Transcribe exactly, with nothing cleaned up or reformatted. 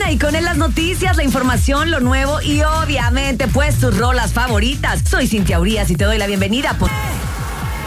y con él las noticias, la información, lo nuevo y obviamente pues tus rolas favoritas. Soy Cintia Urías y te doy la bienvenida por...